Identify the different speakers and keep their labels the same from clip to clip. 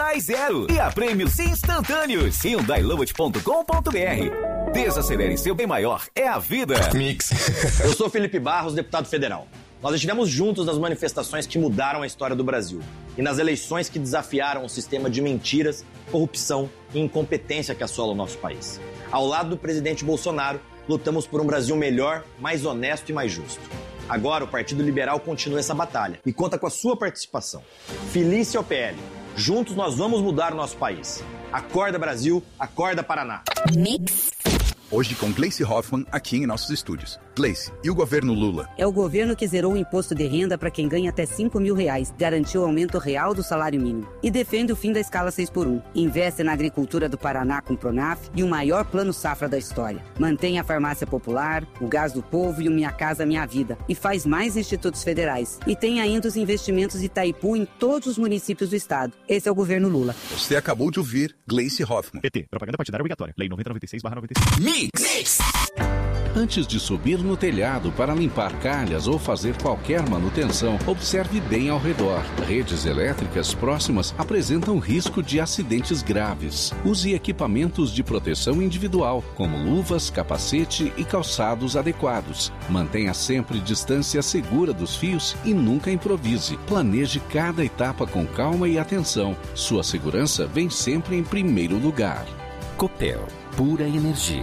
Speaker 1: mais zero e a prêmios instantâneos. HyundaiLout.com.br. Desacelere seu bem maior, é a vida.
Speaker 2: Mix.
Speaker 3: Eu sou Felipe Barros, deputado federal. Nós estivemos juntos nas manifestações que mudaram a história do Brasil e nas eleições que desafiaram o sistema de mentiras, corrupção e incompetência que assola o nosso país. Ao lado do presidente Bolsonaro, lutamos por um Brasil melhor, mais honesto e mais justo. Agora, o Partido Liberal continua essa batalha e conta com a sua participação. Filice ao PL. Juntos nós vamos mudar o nosso país. Acorda, Brasil. Acorda, Paraná.
Speaker 4: Mix.
Speaker 5: Hoje com Gleice Hoffmann aqui em nossos estúdios. Gleice, e o governo Lula?
Speaker 6: É o governo que zerou o imposto de renda para quem ganha até R$5.000, garantiu o aumento real do salário mínimo e defende o fim da escala 6x1. Investe na agricultura do Paraná com o Pronaf e o maior plano safra da história. Mantém a farmácia popular, o gás do povo e o Minha Casa Minha Vida. E faz mais institutos federais. E tem ainda os investimentos de Itaipu em todos os municípios do estado. Esse é o governo Lula.
Speaker 5: Você acabou de ouvir Gleice Hoffmann.
Speaker 7: PT, propaganda partidária obrigatória. Lei 9096/96.
Speaker 1: Mix.
Speaker 8: Antes de subir no telhado para limpar calhas ou fazer qualquer manutenção, observe bem ao redor. Redes elétricas próximas apresentam risco de acidentes graves. Use equipamentos de proteção individual, como luvas, capacete e calçados adequados. Mantenha sempre distância segura dos fios e nunca improvise. Planeje cada etapa com calma e atenção. Sua segurança vem sempre em primeiro lugar.
Speaker 1: Copel, pura energia.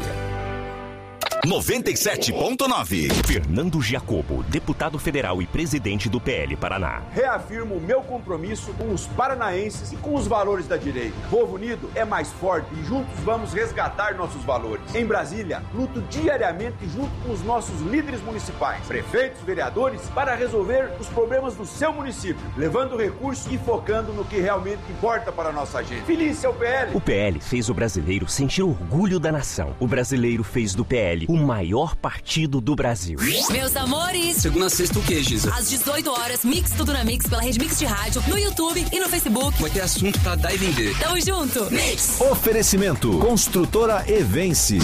Speaker 1: 97.9.
Speaker 9: Fernando Giacobo, deputado federal e presidente do PL Paraná.
Speaker 10: Reafirmo o meu compromisso com os paranaenses e com os valores da direita. Povo unido é mais forte e juntos vamos resgatar nossos valores. Em Brasília, luto diariamente junto com os nossos líderes municipais, prefeitos, vereadores, para resolver os problemas do seu município, levando recursos e focando no que realmente importa para a nossa gente. Feliz ao PL!
Speaker 9: O PL fez o brasileiro sentir orgulho da nação. O brasileiro fez do PL o maior partido do Brasil.
Speaker 4: Meus amores.
Speaker 2: Segunda a sexta o quê, Giza?
Speaker 4: Às 18 horas, Mix Tudo na Mix pela Rede Mix de Rádio, no YouTube e no Facebook.
Speaker 2: Vai ter assunto pra dar e vender.
Speaker 4: Tamo junto. Mix.
Speaker 1: Oferecimento. Construtora Evence.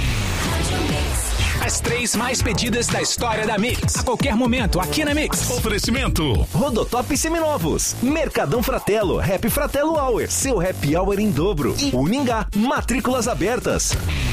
Speaker 11: As 3 mais pedidas da história da Mix. A qualquer momento, aqui na Mix.
Speaker 1: Oferecimento. Rodotop Seminovos. Mercadão Fratello. Happy Fratello Hour. Seu happy hour em dobro. E Uningá. Matrículas abertas.